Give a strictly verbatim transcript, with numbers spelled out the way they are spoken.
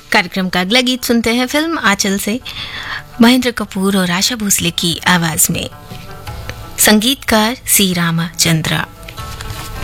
कार्यक्रम का अगला गीत सुनते हैं फिल्म आंचल से, महेंद्र कपूर और आशा भोसले की आवाज में। संगीतकार सी रामचंद्रा।